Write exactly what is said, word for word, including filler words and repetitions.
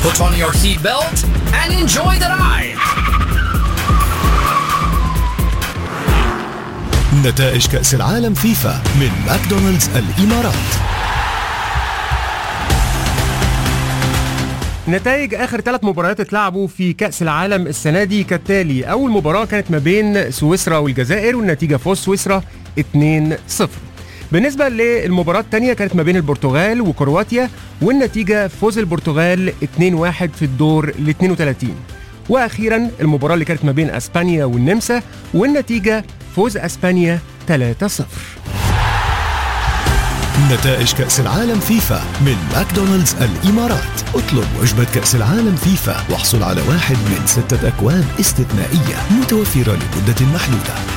Put on your seatbelt and enjoy the ride. نتائج كأس العالم فيفا من ماكدونالدز الإمارات. نتائج آخر ثلاث مباريات اتلعبوا في كأس العالم السنة دي كالتالي. أول مباراة كانت ما بين سويسرا والجزائر والنتيجة فوز سويسرا اتنين صفر. بالنسبة للمباراة الثانية كانت ما بين البرتغال وكرواتيا والنتيجة فوز البرتغال اتنين واحد في الدور ال اثنين وثلاثين. وأخيرا المباراة اللي كانت ما بين أسبانيا والنمسا والنتيجة فوز أسبانيا ثلاثة صفر. نتائج كأس العالم فيفا من ماكدونالدز الإمارات. اطلب وجبة كأس العالم فيفا واحصل على واحد من ستة أكواب استثنائية متوفرة لمدة محدودة.